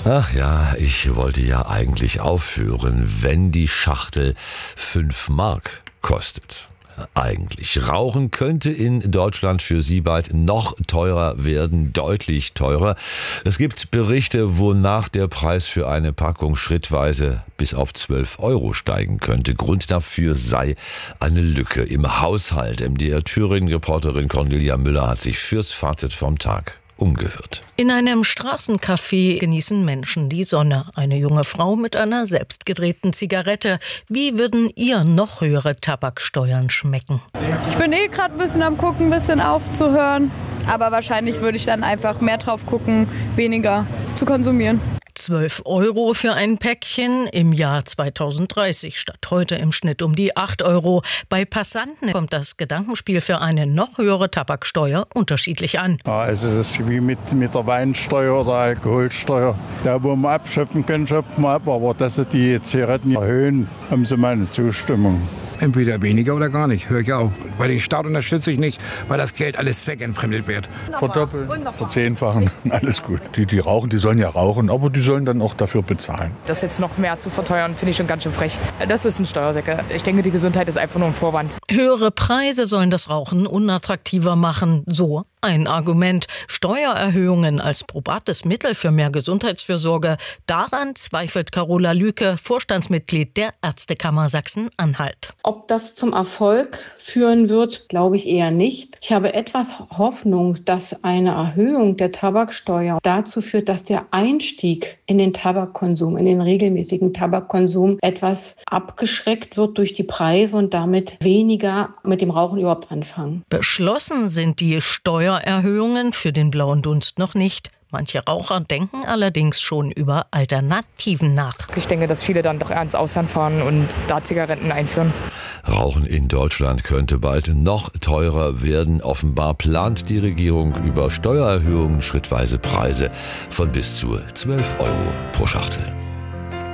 Ach ja, ich wollte ja eigentlich aufhören, wenn die Schachtel 5 Mark kostet. Eigentlich. Rauchen könnte in Deutschland für Sie bald noch teurer werden, deutlich teurer. Es gibt Berichte, wonach der Preis für eine Packung schrittweise bis auf 12 Euro steigen könnte. Grund dafür sei eine Lücke im Haushalt. MDR Thüringen-Reporterin Cornelia Müller hat sich fürs Fazit vom Tag umgehört. In einem Straßencafé genießen Menschen die Sonne. Eine junge Frau mit einer selbstgedrehten Zigarette. Wie würden ihr noch höhere Tabaksteuern schmecken? Ich bin gerade ein bisschen am Gucken, ein bisschen aufzuhören. Aber wahrscheinlich würde ich dann einfach mehr drauf gucken, weniger zu konsumieren. 12 Euro für ein Päckchen im Jahr 2030 statt heute im Schnitt um die 8 Euro. Bei Passanten kommt das Gedankenspiel für eine noch höhere Tabaksteuer unterschiedlich an. Ja, also das ist wie mit der Weinsteuer oder Alkoholsteuer. Da, wo man abschöpfen kann, schöpfen wir ab. Aber dass sie die Zigaretten erhöhen, haben sie meine Zustimmung. Entweder weniger oder gar nicht, höre ich auf. Weil den Staat unterstütze ich nicht, weil das Geld alles zweckentfremdet wird. Verdoppeln, verzehnfachen, alles gut. Die rauchen, die sollen ja rauchen, aber die sollen dann auch dafür bezahlen. Das jetzt noch mehr zu verteuern, finde ich schon ganz schön frech. Das ist ein Steuersäcke. Ich denke, die Gesundheit ist einfach nur ein Vorwand. Höhere Preise sollen das Rauchen unattraktiver machen, so ein Argument. Steuererhöhungen als probates Mittel für mehr Gesundheitsfürsorge, daran zweifelt Carola Lüke, Vorstandsmitglied der Ärztekammer Sachsen-Anhalt. Ob das zum Erfolg führen wird, glaube ich eher nicht. Ich habe etwas Hoffnung, dass eine Erhöhung der Tabaksteuer dazu führt, dass der Einstieg in den Tabakkonsum, in den regelmäßigen Tabakkonsum etwas abgeschreckt wird durch die Preise und damit weniger mit dem Rauchen überhaupt anfangen. Beschlossen sind die Steuererhöhungen für den blauen Dunst noch nicht. Manche Raucher denken allerdings schon über Alternativen nach. Ich denke, dass viele dann doch eher ins Ausland fahren und da Zigaretten einführen. Rauchen in Deutschland könnte bald noch teurer werden. Offenbar plant die Regierung über Steuererhöhungen schrittweise Preise von bis zu 12 Euro pro Schachtel.